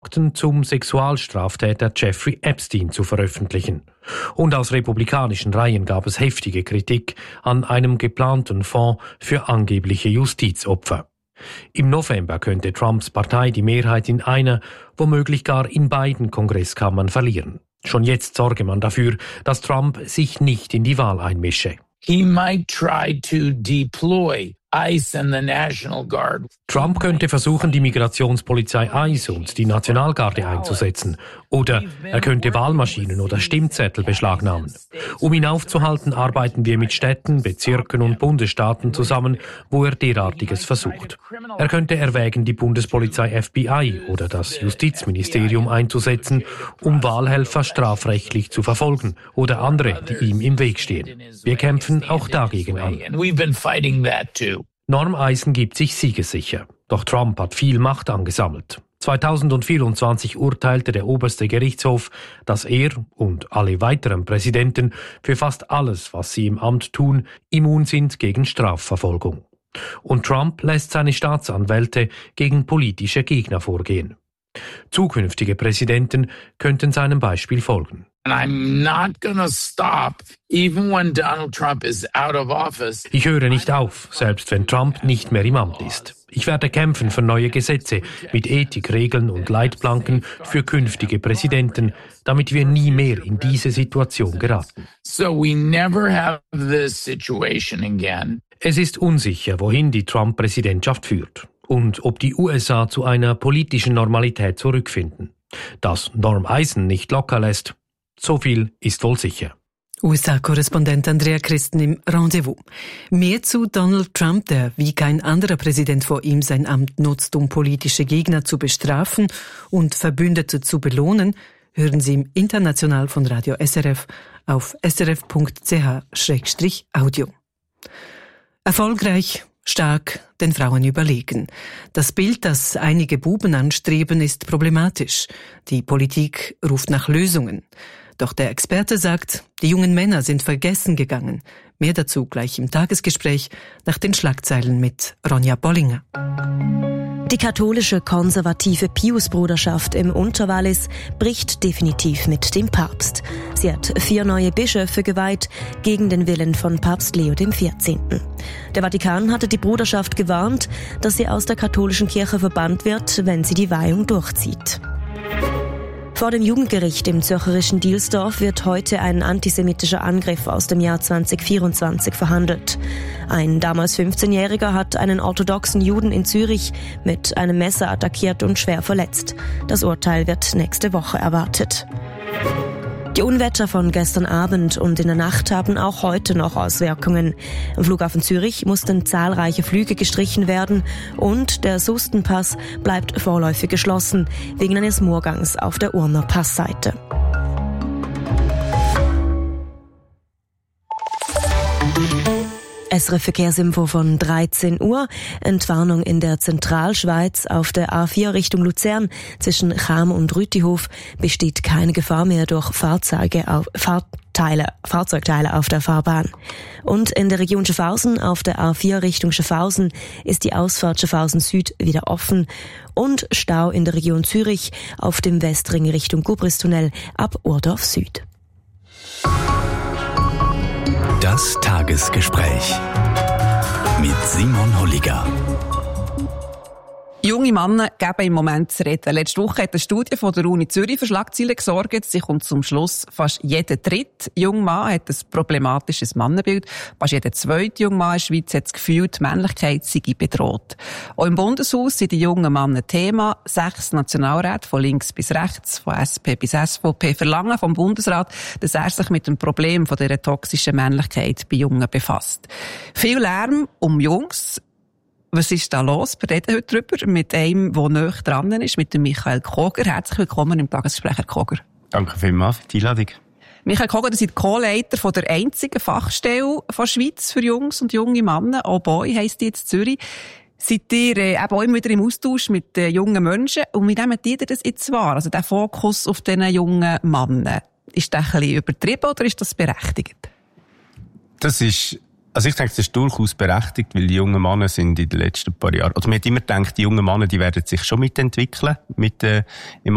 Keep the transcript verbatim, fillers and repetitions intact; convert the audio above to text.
Akten zum Sexualstraftäter Jeffrey Epstein zu veröffentlichen. Und aus republikanischen Reihen gab es heftige Kritik an einem geplanten Fonds für angebliche Justizopfer. Im November könnte Trumps Partei die Mehrheit in einer, womöglich gar in beiden Kongresskammern verlieren. Schon jetzt sorge man dafür, dass Trump sich nicht in die Wahl einmische. He might try to deploy ICE and the National Guard. Trump könnte versuchen, die Migrationspolizei ICE und die Nationalgarde einzusetzen. Oder er könnte Wahlmaschinen oder Stimmzettel beschlagnahmen. Um ihn aufzuhalten, arbeiten wir mit Städten, Bezirken und Bundesstaaten zusammen, wo er derartiges versucht. Er könnte erwägen, die Bundespolizei F B I oder das Justizministerium einzusetzen, um Wahlhelfer strafrechtlich zu verfolgen oder andere, die ihm im Weg stehen. Wir kämpfen auch dagegen an. Norm Eisen gibt sich siegessicher. Doch Trump hat viel Macht angesammelt. zweitausendvierundzwanzig urteilte der oberste Gerichtshof, dass er und alle weiteren Präsidenten für fast alles, was sie im Amt tun, immun sind gegen Strafverfolgung. Und Trump lässt seine Staatsanwälte gegen politische Gegner vorgehen. Zukünftige Präsidenten könnten seinem Beispiel folgen. I'm not gonna stop, even when Donald Trump is out of office. Ich höre nicht auf, selbst wenn Trump nicht mehr im Amt ist. Ich werde kämpfen für neue Gesetze mit Ethikregeln und Leitplanken für künftige Präsidenten, damit wir nie mehr in diese Situation geraten. So we never have this situation again. Es ist unsicher, wohin die Trump-Präsidentschaft führt und ob die U S A zu einer politischen Normalität zurückfinden. Dass Norm Eisen nicht locker lässt, so viel ist wohl sicher. U S A-Korrespondent Andrea Christen im Rendezvous. Mehr zu Donald Trump, der wie kein anderer Präsident vor ihm sein Amt nutzt, um politische Gegner zu bestrafen und Verbündete zu belohnen, hören Sie im International von Radio S R F auf s r f punkt c h slash audio. Erfolgreich, stark, den Frauen überlegen. Das Bild, das einige Buben anstreben, ist problematisch. Die Politik ruft nach Lösungen. Doch der Experte sagt, die jungen Männer sind vergessen gegangen. Mehr dazu gleich im Tagesgespräch nach den Schlagzeilen mit Ronja Bollinger. Die katholische konservative Piusbruderschaft im Unterwallis bricht definitiv mit dem Papst. Sie hat vier neue Bischöfe geweiht, gegen den Willen von Papst Leo der vierzehnte. Der Vatikan hatte die Bruderschaft gewarnt, dass sie aus der katholischen Kirche verbannt wird, wenn sie die Weihung durchzieht. Vor dem Jugendgericht im zürcherischen Dielsdorf wird heute ein antisemitischer Angriff aus dem Jahr zwanzig vierundzwanzig verhandelt. Ein damals fünfzehnjähriger hat einen orthodoxen Juden in Zürich mit einem Messer attackiert und schwer verletzt. Das Urteil wird nächste Woche erwartet. Die Unwetter von gestern Abend und in der Nacht haben auch heute noch Auswirkungen. Am Flughafen Zürich mussten zahlreiche Flüge gestrichen werden und der Sustenpass bleibt vorläufig geschlossen, wegen eines Moorgangs auf der Urner Passseite. S R F Verkehrsinfo von dreizehn Uhr. Entwarnung in der Zentralschweiz auf der A vier Richtung Luzern zwischen Cham und Rütihof besteht keine Gefahr mehr durch Fahrzeuge auf, Fahrteile, Fahrzeugteile auf der Fahrbahn. Und in der Region Schaffhausen auf der A vier Richtung Schaffhausen ist die Ausfahrt Schaffhausen Süd wieder offen und Stau in der Region Zürich auf dem Westring Richtung Gubristunnel ab Urdorf Süd. Das Tagesgespräch mit Simon Holliger. Junge Männer geben im Moment zu reden. Letzte Woche hat eine Studie von der Uni Zürich für Schlagzeilen gesorgt. Sie kommt zum Schluss, fast jeder dritte junge Mann hat ein problematisches Mannenbild. Fast jeder zweite junge Mann in der Schweiz hat das Gefühl, die Männlichkeit sei bedroht. Auch im Bundeshaus sind die jungen Männer Thema. Sechs Nationalräte von links bis rechts, von S P bis S V P, verlangen vom Bundesrat, dass er sich mit dem Problem von dieser toxischen Männlichkeit bei Jungen befasst. Viel Lärm um Jungs. Was ist da los? Wir reden heute darüber mit einem, der nahe dran ist, mit dem Michael Koger. Herzlich willkommen im Tagesgespräch, Herr Koger. Danke vielmals für die Einladung. Michael Koger, Sie sind Co-Leiter von der einzigen Fachstelle von Schweiz für Jungs und junge Männer. Oh Boy heisst die jetzt Zürich. Seid ihr äh, eben auch immer wieder im Austausch mit äh, jungen Menschen? Und wie nehmen die das jetzt wahr? Also der Fokus auf diesen jungen Männern. Ist das ein bisschen übertrieben oder ist das berechtigt? Das ist... Also ich denke, das ist durchaus berechtigt, weil die jungen Männer sind in den letzten paar Jahren, oder man hat immer gedacht, die jungen Männer, die werden sich schon mitentwickeln mit der